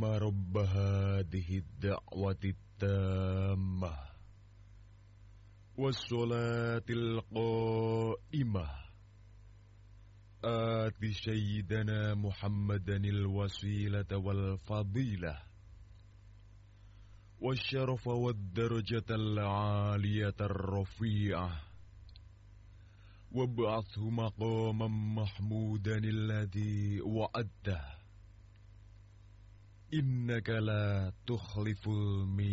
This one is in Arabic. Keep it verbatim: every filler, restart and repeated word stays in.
رب هذه الدعوة التامة والصلاة القائمة آت سيدنا محمدا الوسيلة والفضيلة والشرف والدرجة العالية الرفيعة وابعثه مقاما محمودا الذي وعدته إنك لا تخلف الميعاد.